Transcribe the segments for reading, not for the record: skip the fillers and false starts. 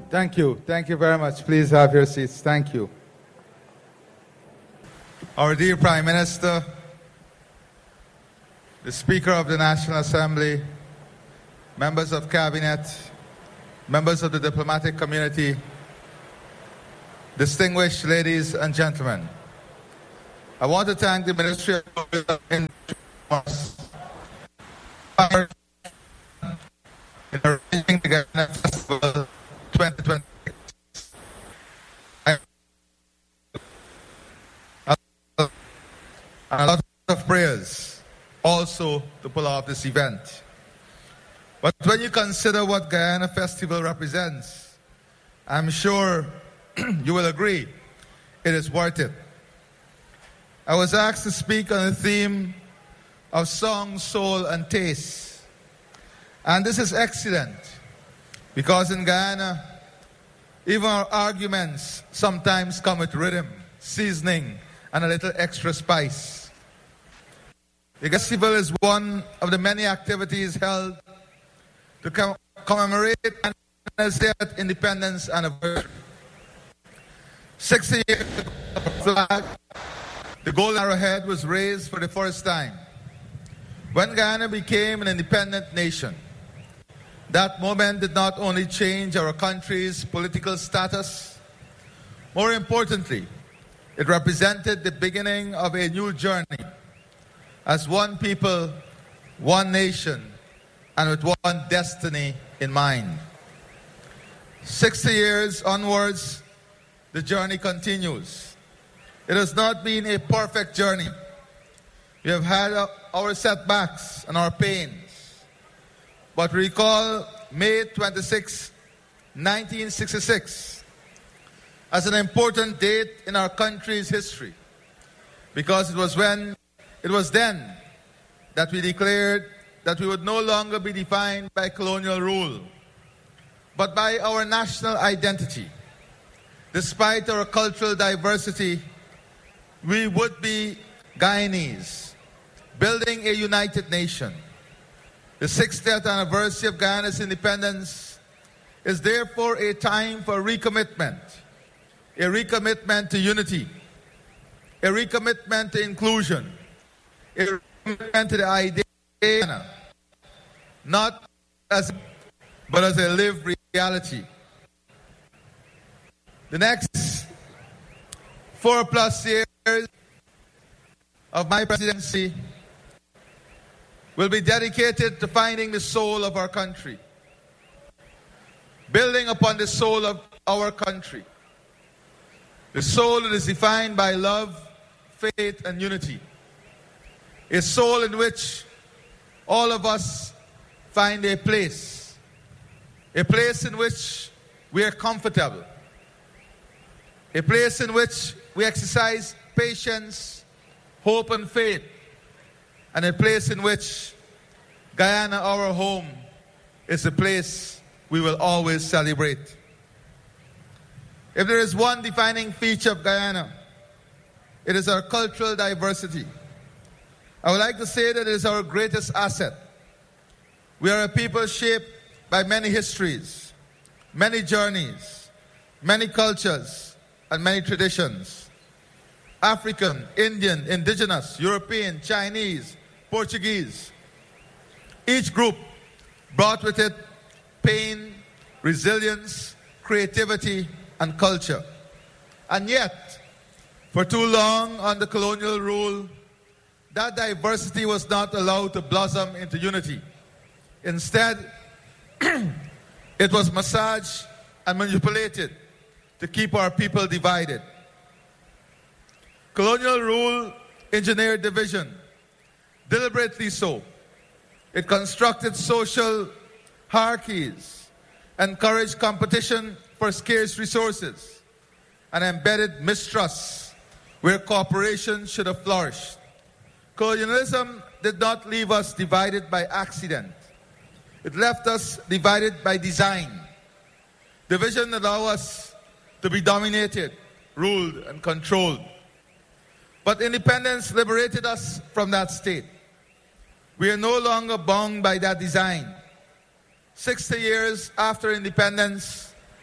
Thank you. Thank you very much. Please have your seats. Thank you. Our dear Prime Minister, the Speaker of the National Assembly, members of Cabinet, members of the diplomatic community, distinguished ladies and gentlemen, I want to thank the Ministry of in arranging the Ghana Festival 2026. A lot of prayers also to pull off this event. But when you consider what Guyana Festival represents, I'm sure you will agree it is worth it. I was asked to speak on the theme of song, soul, and taste. And this is excellent because in Guyana, even our arguments sometimes come with rhythm, seasoning, and a little extra spice. The festival is one of the many activities held to commemorate Ghana's independence anniversary. 60 years ago, the flag, the golden arrowhead, was raised for the first time. When Guyana became an independent nation, that moment did not only change our country's political status, more importantly, it represented the beginning of a new journey as one people, one nation, and with one destiny in mind. 60 years onwards, the journey continues. It has not been a perfect journey. We have had our setbacks and our pains. But recall May 26, 1966 as an important date in our country's history because it was then that we declared that we would no longer be defined by colonial rule, but by our national identity. Despite our cultural diversity, we would be Guyanese, building a united nation. The 60th anniversary of Guyana's independence is therefore a time for recommitment to unity, a recommitment to inclusion, a recommitment to the idea of Guyana, not as but as a lived reality. The next 4+ years of my presidency will be dedicated to finding the soul of our country, building upon the soul of our country, the soul that is defined by love, faith, and unity, a soul in which all of us find a place in which we are comfortable, a place in which we exercise patience, hope, and faith, and a place in which Guyana, our home, is a place we will always celebrate. If there is one defining feature of Guyana, it is our cultural diversity. I would like to say that it is our greatest asset. We are a people shaped by many histories, many journeys, many cultures, and many traditions. African, Indian, indigenous, European, Chinese, Portuguese. Each group brought with it pain, resilience, creativity, and culture. And yet, for too long under colonial rule, that diversity was not allowed to blossom into unity. Instead, it was massaged and manipulated to keep our people divided. Colonial rule engineered division, deliberately so. It constructed social hierarchies, encouraged competition for scarce resources, and embedded mistrust where cooperation should have flourished. Colonialism did not leave us divided by accident. It left us divided by design. Division allowed us to be dominated, ruled, and controlled. But independence liberated us from that state. We are no longer bound by that design. 60 years after independence,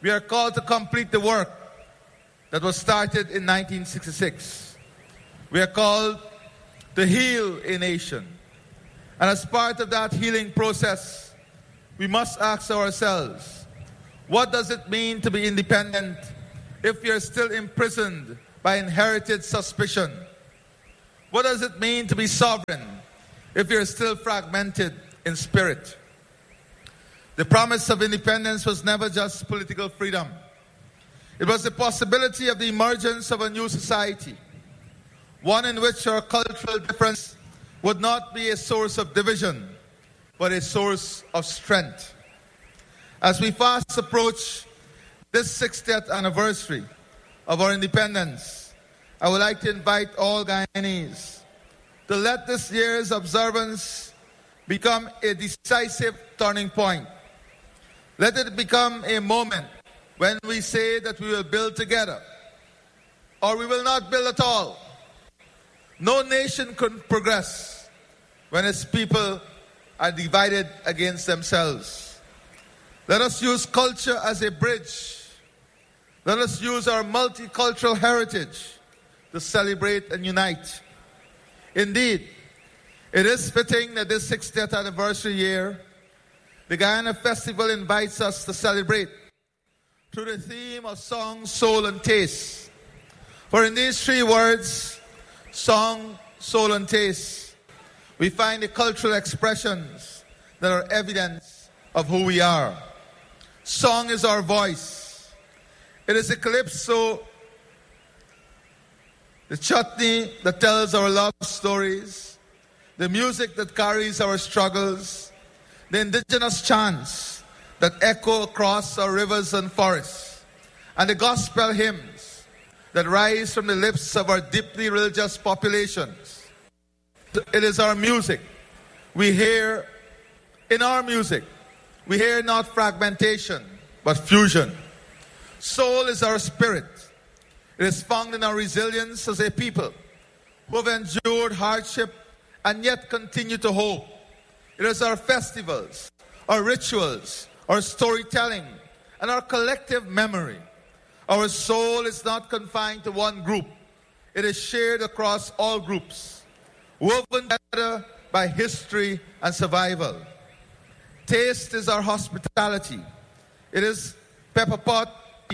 We are called to complete the work that was started in 1966. We are called to heal a nation. And as part of that healing process, we must ask ourselves, what does it mean to be independent if you're still imprisoned by inherited suspicion? What does it mean to be sovereign if you're still fragmented in spirit? The promise of independence was never just political freedom. It was the possibility of the emergence of a new society, one in which our cultural difference would not be a source of division, but a source of strength. As we fast approach this 60th anniversary of our independence, I would like to invite all Guyanese to let this year's observance become a decisive turning point. Let it become a moment when we say that we will build together or we will not build at all. No nation can progress when its people are divided against themselves. Let us use culture as a bridge. Let us use our multicultural heritage to celebrate and unite. Indeed, it is fitting that this 60th anniversary year, the Guyana Festival invites us to celebrate through the theme of song, soul, and taste. For in these three words, song, soul, and taste, we find the cultural expressions that are evidence of who we are. Song is our voice. It is a calypso, the chutney that tells our love stories, the music that carries our struggles, the indigenous chants that echo across our rivers and forests, and the gospel hymns that rise from the lips of our deeply religious populations. It is our music. We hear, in our music, we hear not fragmentation, but fusion. Soul is our spirit. It is found in our resilience as a people who have endured hardship and yet continue to hope. It is our festivals, our rituals, our storytelling, and our collective memory. Our soul is not confined to one group. It is shared across all groups, woven together by history and survival. Taste is our hospitality. It is pepper pot,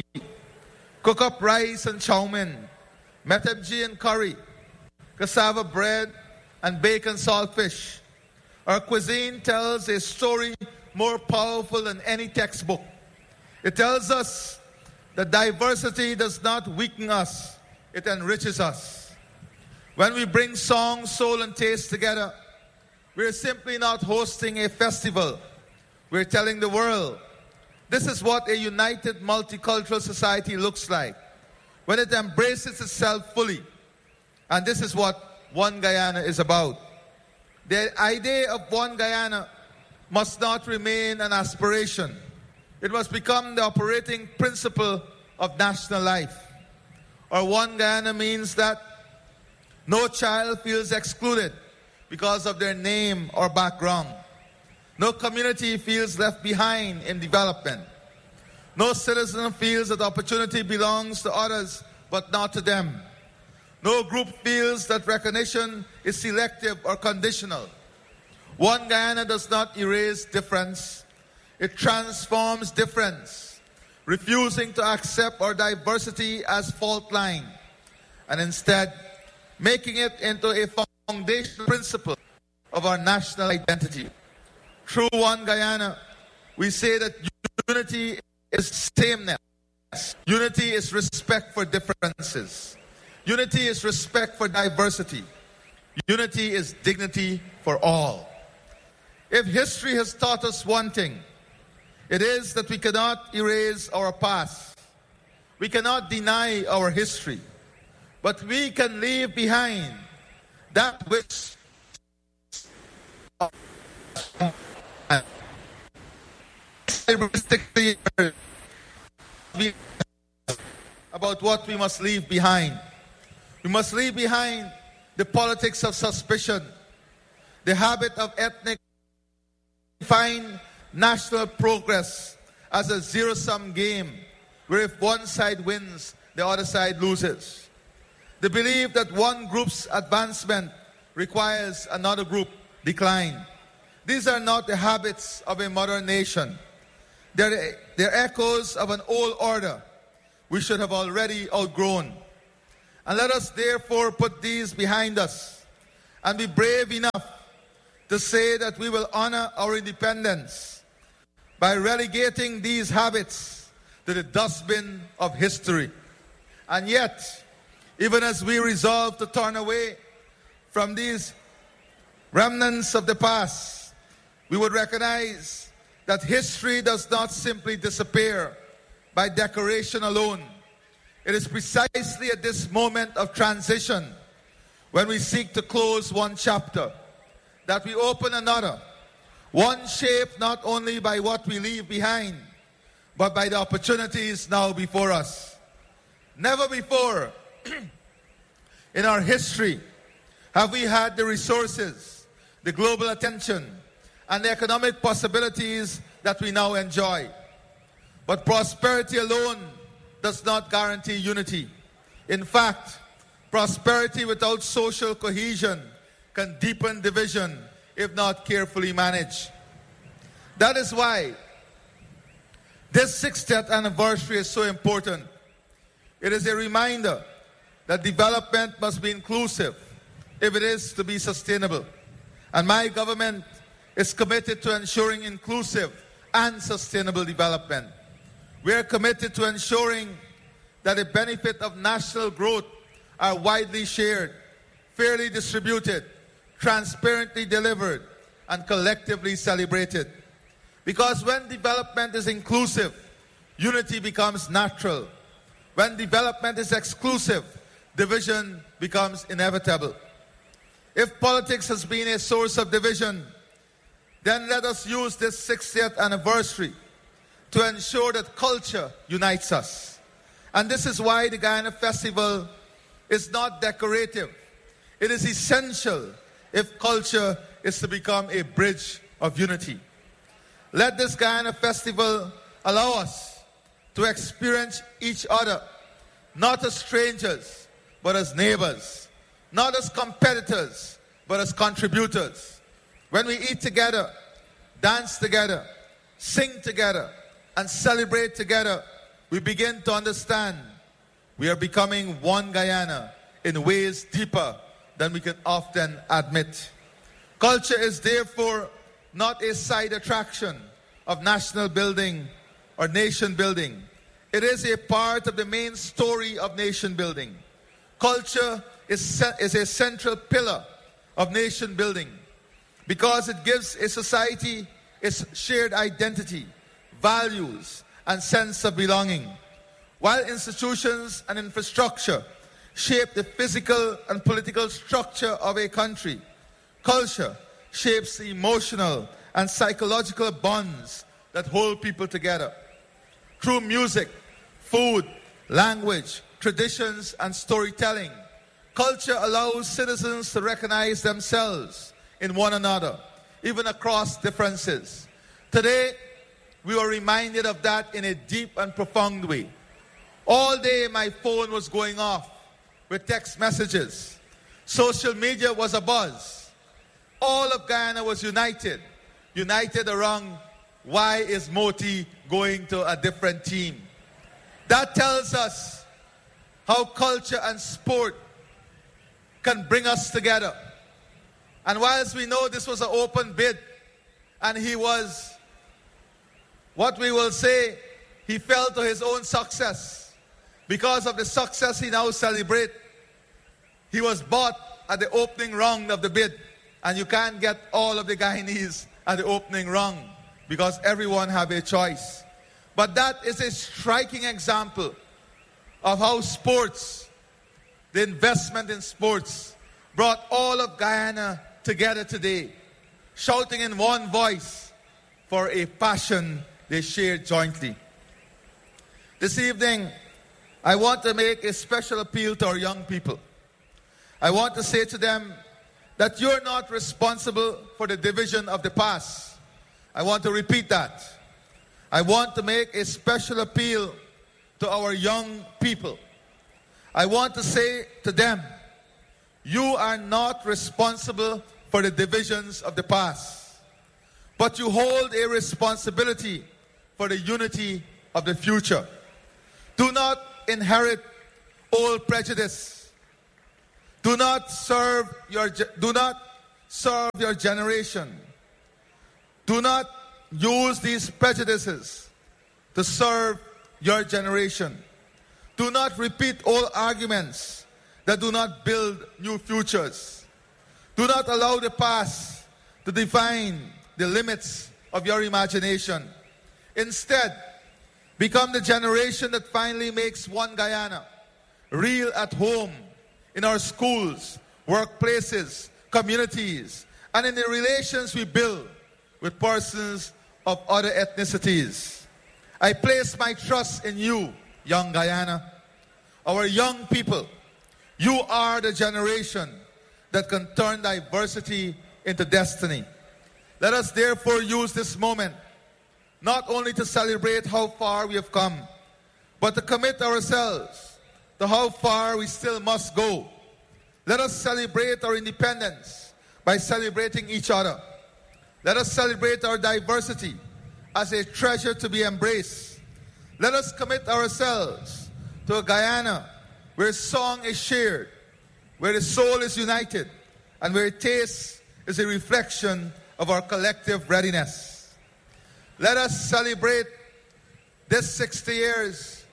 cook up rice and chow mein, metemji and curry, cassava bread, and bacon saltfish. Our cuisine tells a story more powerful than any textbook. It tells us that diversity does not weaken us, it enriches us. When we bring song, soul, and taste together, we're simply not hosting a festival. We're telling the world, this is what a united multicultural society looks like when it embraces itself fully. And this is what One Guyana is about. The idea of One Guyana must not remain an aspiration. It must become the operating principle of national life. Our One Guyana means that no child feels excluded because of their name or background. No community feels left behind in development. No citizen feels that opportunity belongs to others but not to them. No group feels that recognition is selective or conditional. One Guyana does not erase difference. It transforms difference, refusing to accept our diversity as fault line, and instead making it into a foundational principle of our national identity. Through One Guyana, we say that unity is sameness. Unity is respect for differences. Unity is respect for diversity. Unity is dignity for all. If history has taught us one thing, it is that we cannot erase our past. We cannot deny our history. But we can leave behind that which about what we must leave behind. We must leave behind the politics of suspicion, the habit of ethnic, define national progress as a zero-sum game where if one side wins, the other side loses. The belief that one group's advancement requires another group decline. These are not the habits of a modern nation. They're echoes of an old order we should have already outgrown. And let us therefore put these behind us and be brave enough to say that we will honor our independence by relegating these habits to the dustbin of history. And yet, even as we resolve to turn away from these remnants of the past, we would recognize that history does not simply disappear by decoration alone. It is precisely at this moment of transition, when we seek to close one chapter, that we open another, one shaped not only by what we leave behind, but by the opportunities now before us. Never before in our history have we had the resources, the global attention, and the economic possibilities that we now enjoy. But prosperity alone does not guarantee unity. In fact, prosperity without social cohesion can deepen division if not carefully managed. That is why this 60th anniversary is so important. It is a reminder that development must be inclusive if it is to be sustainable. And my government is committed to ensuring inclusive and sustainable development. We are committed to ensuring that the benefit of national growth are widely shared, fairly distributed, transparently delivered, and collectively celebrated. Because when development is inclusive, unity becomes natural. When development is exclusive, division becomes inevitable. If politics has been a source of division, then let us use this 60th anniversary to ensure that culture unites us. And this is why the Guyana Festival is not decorative. It is essential if culture is to become a bridge of unity. Let this Guyana Festival allow us to experience each other, not as strangers, but as neighbors, not as competitors, but as contributors. When we eat together, dance together, sing together, and celebrate together, we begin to understand we are becoming one Guyana in ways deeper than we can often admit. Culture is therefore not a side attraction of national building or nation building. It is a part of the main story of nation building. Culture is a central pillar of nation building because it gives a society its shared identity, values, and sense of belonging. While institutions and infrastructure shape the physical and political structure of a country, culture shapes the emotional and psychological bonds that hold people together. Through music, food, language, traditions, and storytelling, culture allows citizens to recognize themselves in one another, even across differences. Today, we were reminded of that in a deep and profound way. All day, my phone was going off with text messages. Social media was abuzz. All of Guyana was united around why is Moti going to a different team. That tells us how culture and sport can bring us together. And whilst we know this was an open bid, and he was, what we will say, he fell to his own success. Because of the success he now celebrates, he was bought at the opening round of the bid. And you can't get all of the Guyanese at the opening round because everyone have a choice. But that is a striking example of how sports, the investment in sports, brought all of Guyana together today, shouting in one voice for a passion they shared jointly. This evening, I want to make a special appeal to our young people. I want to say to them that you're not responsible for the division of the past. I want to repeat that. I want to make a special appeal to our young people. I want to say to them, you are not responsible for the divisions of the past, but you hold a responsibility for the unity of the future. Do not inherit old prejudice. Do not serve your generation. Do not use these prejudices to serve your generation. Do not repeat old arguments that do not build new futures. Do not allow the past to define the limits of your imagination. Instead, become the generation that finally makes One Guyana real at home, in our schools, workplaces, communities, and in the relations we build with persons of other ethnicities. I place my trust in you, young Guyana. Our young people, you are the generation that can turn diversity into destiny. Let us therefore use this moment not only to celebrate how far we have come, but to commit ourselves to how far we still must go. Let us celebrate our independence by celebrating each other. Let us celebrate our diversity as a treasure to be embraced. Let us commit ourselves to a Guyana where song is shared, where the soul is united, and where taste is a reflection of our collective readiness. Let us celebrate this 60 years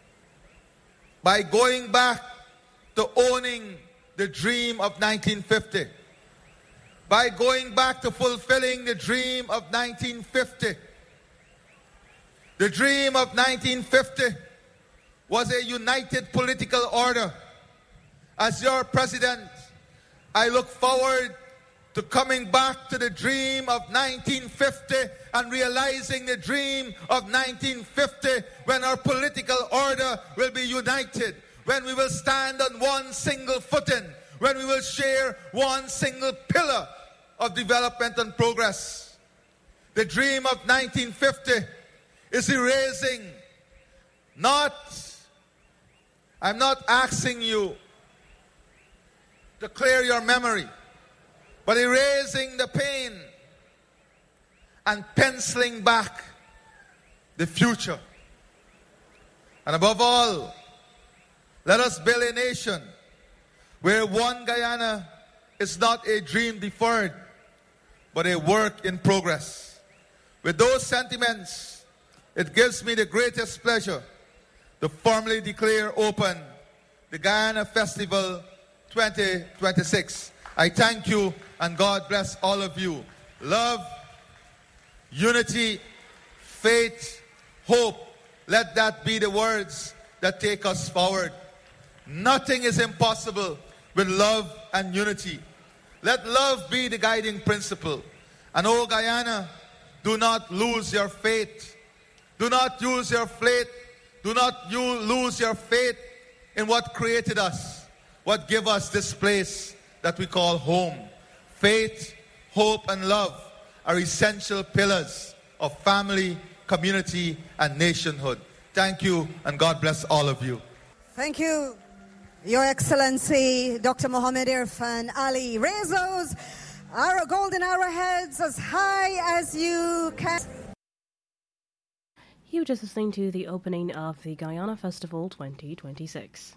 by going back to owning the dream of 1950. By going back to fulfilling the dream of 1950. The dream of 1950 was a united political order. As your president, I look forward to coming back to the dream of 1950 and realizing the dream of 1950 when our political order will be united, when we will stand on one single footing, when we will share one single pillar of development and progress. The dream of 1950 is erasing I'm not asking you to clear your memory, but erasing the pain and penciling back the future. And above all, let us build a nation where One Guyana is not a dream deferred, but a work in progress. With those sentiments, it gives me the greatest pleasure to formally declare open the Guyana Festival 2026. I thank you and God bless all of you. Love, unity, faith, hope. Let that be the words that take us forward. Nothing is impossible with love and unity. Let love be the guiding principle. And oh Guyana, do not lose your faith. Do not lose your faith. Do not lose your faith in what created us, what gave us this place that we call home. Faith, hope, and love are essential pillars of family, community, and nationhood. Thank you, and God bless all of you. Thank you, Your Excellency, Dr. Mohammed Irfan Ali. Raise those golden arrowheads as high as you can. You were just listening to the opening of the Guyana Festival 2026.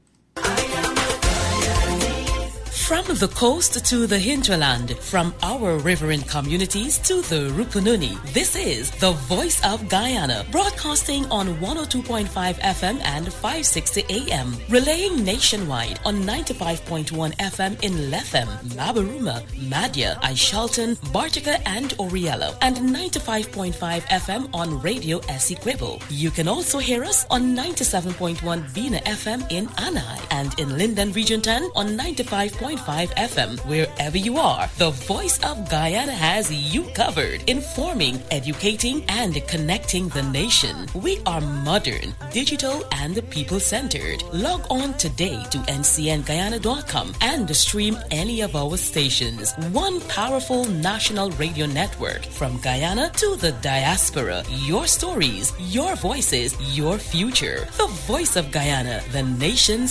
From the coast to the hinterland, from our riverine communities to the Rupununi, this is the Voice of Guyana, broadcasting on 102.5 FM and 560 AM, relaying nationwide on 95.1 FM in Lethem, Mabaruma, Madya, Aishalton, Bartica, and Oriello, and 95.5 FM on Radio Essequibo. You can also hear us on 97.1 Bina FM in Anai, and in Linden Region 10 on 95.1 FM. Wherever you are, the Voice of Guyana has you covered, informing, educating, and connecting the nation. We are modern, digital, and people-centered. Log on today to ncnguyana.com and stream any of our stations. One powerful national radio network from Guyana to the diaspora. Your stories, your voices, your future. The Voice of Guyana, the nation's